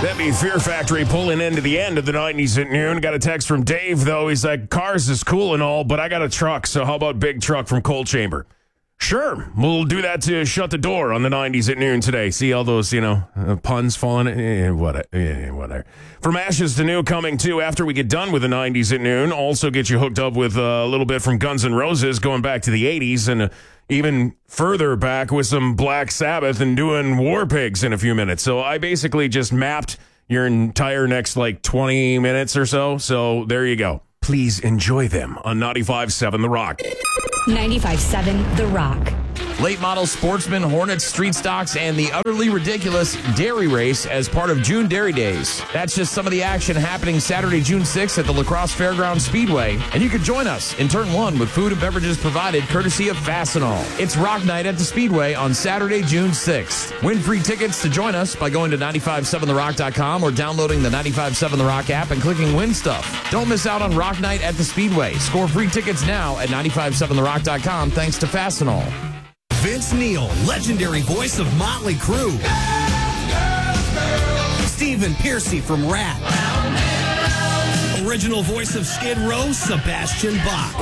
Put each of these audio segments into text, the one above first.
That'd be Fear Factory pulling into the end of the 90s at noon. Got a text from Dave, though. He's like, Cars is cool and all, but I got a truck, so how about Big Truck from Coal Chamber? Sure, we'll do that to shut the door on the 90s at noon today. See all those, puns falling? Whatever. From ashes to new coming, too, after we get done with the 90s at noon. Also get you hooked up with a little bit from Guns N' Roses going back to the 80s and even further back with some Black Sabbath and doing War Pigs in a few minutes. So I basically just mapped your entire next, 20 minutes or so. So there you go. Please enjoy them on 95.7 The Rock. 95.7 The Rock. Late model Sportsman, Hornets, Street Stocks, and the utterly ridiculous Dairy Race as part of June Dairy Days. That's just some of the action happening Saturday, June 6th at the La Crosse Fairgrounds Speedway. And you can join us in Turn 1 with food and beverages provided courtesy of Fastenal. It's Rock Night at the Speedway on Saturday, June 6th. Win free tickets to join us by going to 957therock.com or downloading the 95.7 The Rock app and clicking Win Stuff. Don't miss out on Rock Night at the Speedway. Score free tickets now at 957therock.com thanks to Fastenal. Vince Neil, legendary voice of Motley Crue. Stephen Pearcy from Rat. Original voice of Skid Row, Sebastian Bach.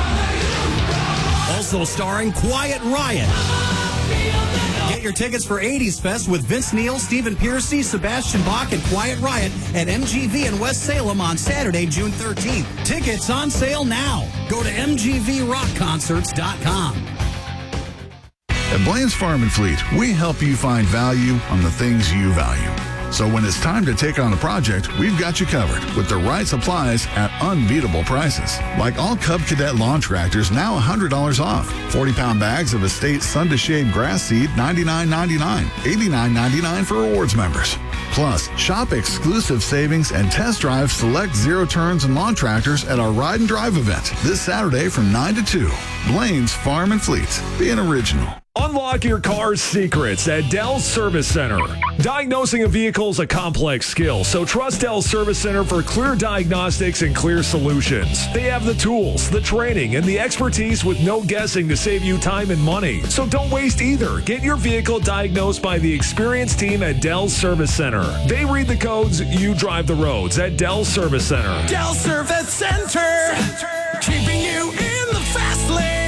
Also starring Quiet Riot. Get your tickets for 80s Fest with Vince Neil, Stephen Pearcy, Sebastian Bach, and Quiet Riot at MGV in West Salem on Saturday, June 13th. Tickets on sale now. Go to mgvrockconcerts.com. At Blaine's Farm and Fleet, we help you find value on the things you value. So when it's time to take on a project, we've got you covered with the right supplies at unbeatable prices. Like all Cub Cadet lawn tractors, now $100 off. 40-pound bags of Estate Sun to Shade grass seed, $99.99. $89.99 for rewards members. Plus, shop exclusive savings and test drive select zero turns and lawn tractors at our Ride and Drive event this Saturday from 9 to 2. Blaine's Farm and Fleet, being original. Unlock your car's secrets at Dell's Service Center. Diagnosing a vehicle is a complex skill, so trust Dell's Service Center for clear diagnostics and clear solutions. They have the tools, the training, and the expertise with no guessing to save you time and money. So don't waste either. Get your vehicle diagnosed by the experienced team at Dell's Service Center. They read the codes, you drive the roads at Dell's Service Center. Dell Service Center. Keeping you in the fast lane.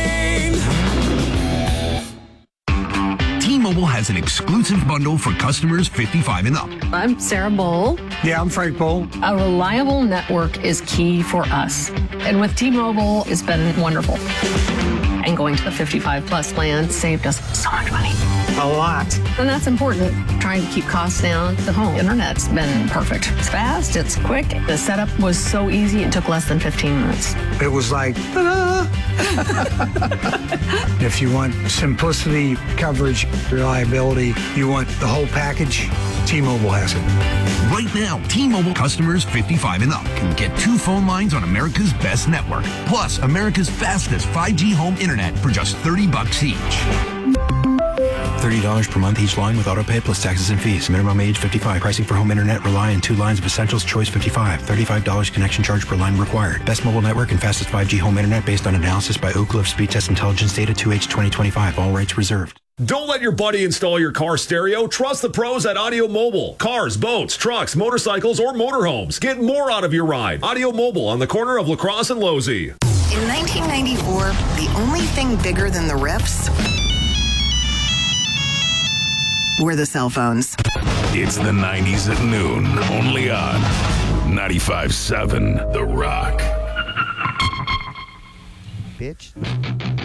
T-Mobile has an exclusive bundle for customers 55 and up. I'm Sarah Bowl. Yeah, I'm Frank Bowl. A reliable network is key for us. And with T-Mobile, it's been wonderful. And going to the 55 plus plan saved us so much money. A lot. And that's important. Trying to keep costs down. The home internet's been perfect. It's fast, it's quick. The setup was so easy, it took less than 15 minutes. It was like, ta-da! If you want simplicity, coverage, reliability, you want the whole package, T-Mobile has it. Right now, T-Mobile customers 55 and up can get 2 phone lines on America's best network, plus America's fastest 5G home internet for just $30 each. $30 per month each line with autopay plus taxes and fees. Minimum age 55. Pricing for home internet rely on 2 lines of Essentials Choice 55. $35 connection charge per line required. Best mobile network and fastest 5G home internet based on analysis by Oak Cliff Speed Test Intelligence Data 2H 2025. All rights reserved. Don't let your buddy install your car stereo. Trust the pros at Audio Mobile. Cars, boats, trucks, motorcycles, or motorhomes. Get more out of your ride. Audio Mobile on the corner of La Crosse and Losey. In 1994, the only thing bigger than the riffs were the cell phones. It's the 90s at noon, only on 95.7 The Rock. Bitch.